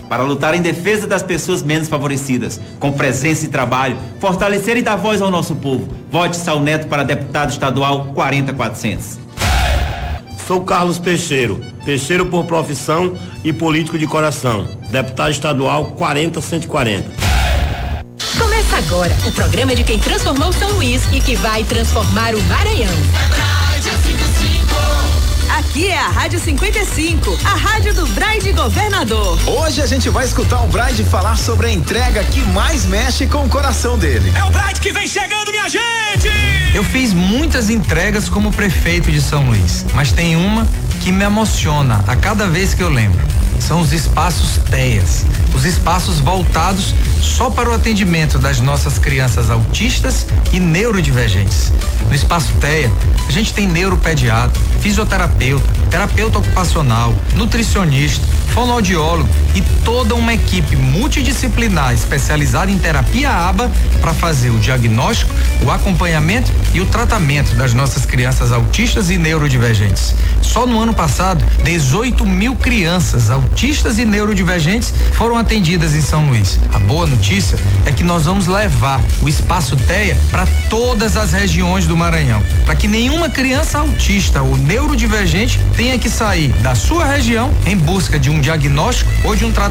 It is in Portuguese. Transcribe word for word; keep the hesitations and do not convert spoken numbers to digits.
para lutar em defesa das pessoas menos favorecidas, com presença e trabalho, fortalecer e dar voz ao nosso povo. Vote Saul Neto para deputado estadual quarenta quatrocentos. Sou Carlos Peixeiro, peixeiro por profissão e político de coração, deputado estadual quarenta cento e quarenta. Começa agora o programa de quem transformou São Luís e que vai transformar o Maranhão. Aqui é a Rádio cinquenta e cinco, a rádio do Braide Governador. Hoje a gente vai escutar o Braide falar sobre a entrega que mais mexe com o coração dele. É o Braide que vem chegando, minha gente! Eu fiz muitas entregas como prefeito de São Luís, mas tem uma que me emociona a cada vez que eu lembro. São os espaços T E A S, os espaços voltados só para o atendimento das nossas crianças autistas e neurodivergentes. No espaço T E A, a gente tem neuropediatra, fisioterapeuta, terapeuta ocupacional, nutricionista, fonoaudiólogo e toda uma equipe multidisciplinar especializada em terapia A B A para fazer o diagnóstico, o acompanhamento e o tratamento das nossas crianças autistas e neurodivergentes. Só no ano passado, dezoito mil crianças autistas e neurodivergentes foram atendidas em São Luís. A boa notícia é que nós vamos levar o espaço T E A para todas as regiões do Maranhão, para que nenhuma criança autista ou neurodivergente tenha que sair da sua região em busca de um diagnóstico ou de um tratamento